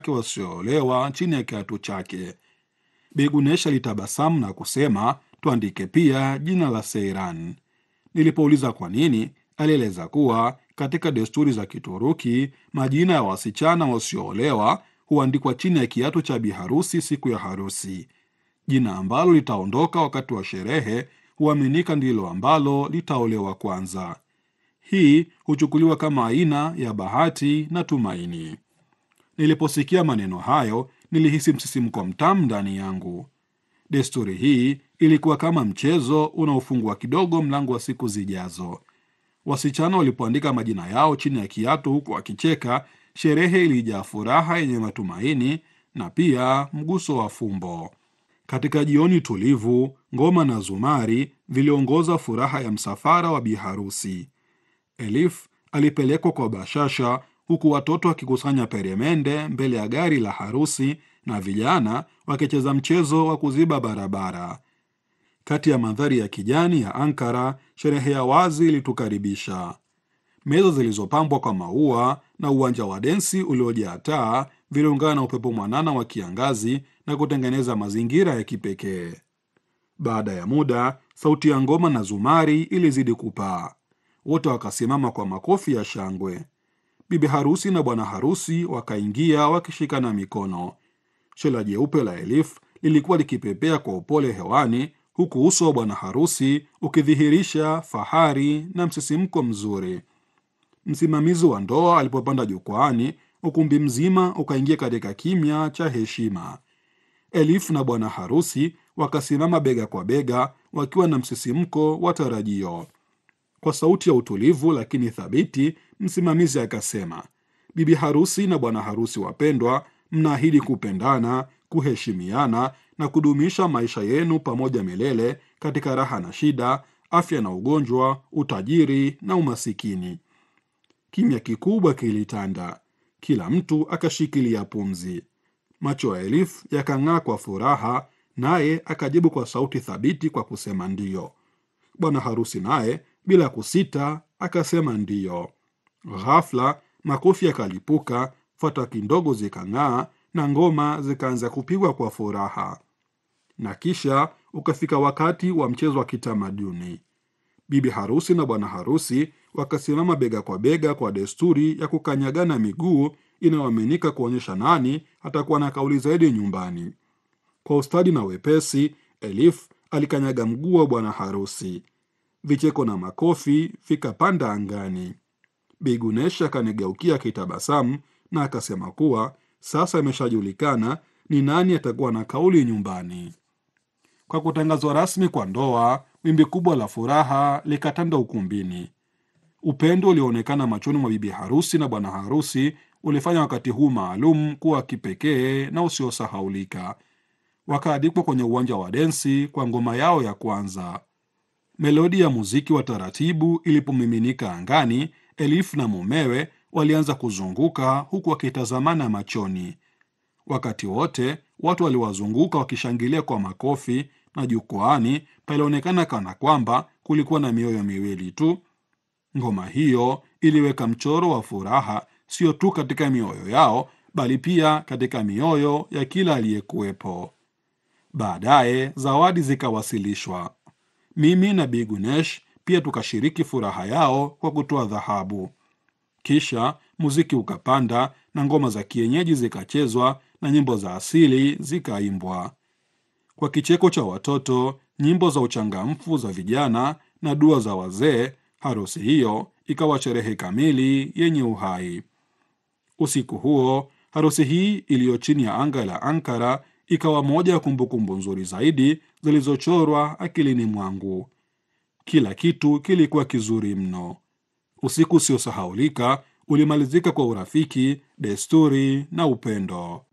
wasioolewa chini ya kiatu chake. Bi Gunesh alitabasamu na kusema, tuandike pia jina la Seyran. Nilipouliza kwa nini, alieleza kuwa katika desturi za Kituruki majina ya wasichana wasioolewa huandikwa chini ya kiatu cha biharusi siku ya harusi. Jina ambalo litaondoka wakati wa sherehe huaminika ndilo ambalo litaolewa kwanza. Hii huchukuliwa kama aina ya bahati na tumaini. Niliposikia maneno hayo, nilihisi msisimko mtamu ndani yangu. Desturi hii ilikuwa kama mchezo unaofungua kidogo mlango wa siku zijazo. Wasichana walipoandika majina yao chini ya kiatu huku wakicheka, sherehe ilijaa furaha yenye matumaini na pia mguso wa fumbo. Katika jioni tulivu, ngoma na zumari viliongoza furaha ya msafara wa biharusi. Elif alipelekwa kwa bashasha, huku watoto wakikusanya peremende mbele ya gari la harusi na vijana wakicheza mchezo wa kuziba barabara. Kati ya mandhari ya kijani ya Ankara, sherehe ya wazi ilitukaribisha. Meza zilizopambwa kwa maua na uwanja wa densi uliojaa taa viliungana na upepo mwanana wa kiangazi na kutengeneza mazingira ya kipekee. Baada ya muda, sauti ya ngoma na zumari ilizidi kupaa. Wote wakasimama kwa makofi ya shangwe. Bibi harusi na bwana harusi wakaingia wakishikana mikono. Shela jeupe la Elif lilikuwa likipepea kwa upole hewani, huku uso wa bwana harusi ukidhihirisha fahari na msisimko mzuri. Msimamizi wa ndoa alipopanda jukwaani, ukumbi mzima ukaingia katika kimya cha heshima. Elif na bwana harusi wakasimama bega kwa bega, wakiwa na msisimko wa tarajio. Kwa sauti ya utulivu lakini thabiti, msimamizi akasema, bibi harusi na bwana harusi wapendwa, mnaahidi kupendana, kuheshimiana na kudumisha maisha yenu pamoja milele katika raha na shida, afya na ugonjwa, utajiri na umasikini. Kimya kikubwa kilitanda. Kila mtu akashikilia pumzi. Macho ya Elif yakang'aa kwa furaha, naye akajibu kwa sauti thabiti kwa kusema ndiyo. Bwana harusi naye bila kusita akasema ndiyo. Ghafla makofi yakalipuka, fataki ndogo zikang'aa na ngoma zikaanza kupigwa kwa furaha. Na kisha ukafika wakati wa mchezo wa kitamaduni. Bibi harusi na bwana harusi wakasimama bega kwa bega kwa desturi ya kukanyagana miguu inayoaminika kuonyesha nani atakuwa na kauli zaidi nyumbani. Kwa ustadi na wepesi, Elif alikanyaga mguu wa bwana harusi. Vicheko na makofi vikapanda angani. Bi Gunesh akanigeukia akitabasamu na akasema kuwa sasa imeshajulikana ni nani atakuwa na kauli nyumbani. Kwa kutangazwa rasmi kwa ndoa, wimbi kubwa la furaha likatanda ukumbini. Upendo ulioonekana machoni mwa bibi harusi na bwana harusi ulifanya wakati huu maalum kuwa kipekee na usiosahaulika. Wakaadikwa kwenye uwanja wa densi kwa ngoma yao ya kwanza. Melodi ya muziki wa taratibu ilipomiminika angani, Elif na mumewe walianza kuzunguka huku wakitazamana machoni. Wakati wote watu waliwazunguka wakishangilia kwa makofi, na jukwaani palionekana kana kwamba kulikuwa na mioyo miwili tu. Ngoma hiyo iliweka mchoro wa furaha sio tu katika mioyo yao, bali pia katika mioyo ya kila aliyekuwepo. Baadaye zawadi zikawasilishwa. Mimi na Bi Gunesh pia tukashiriki furaha yao kwa kutoa dhahabu. Kisha muziki ukapanda na ngoma za kienyeji zikachezwa na nyimbo za asili zikaimbwa. Kwa kicheko cha watoto, nyimbo za uchangamfu za vijana na dua za wazee, harusi hiyo ikawa sherehe kamili yenye uhai. Usiku huo, harusi hii iliyo chini ya anga la Ankara ikawa moja ya kumbukumbu nzuri zaidi zilizochorwa akilini mwangu. Kila kitu kilikuwa kizuri mno. Usiku usiosahaulika ulimalizika kwa urafiki, desturi na upendo.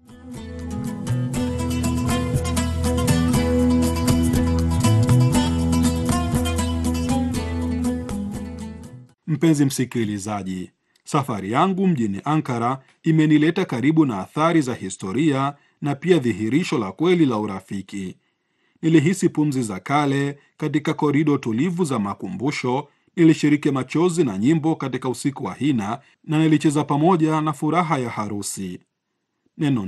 Mpenzi msikilizaji, safari yangu mjini Ankara imenileta karibu na athari za historia na pia dhihirisho la kweli la urafiki. Nilihisi pumzi za kale katika korido tulivu za makumbusho, nilishiriki machozi na nyimbo katika usiku wa hina, na nilicheza pamoja na furaha ya harusi. Neno